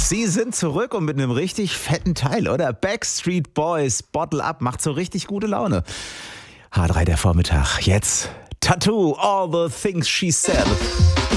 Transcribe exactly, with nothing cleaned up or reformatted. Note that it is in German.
Sie sind zurück und mit einem richtig fetten Teil, oder? Backstreet Boys, Bottle Up, macht so richtig gute Laune. H drei der Vormittag, jetzt Tattoo, all the things she said.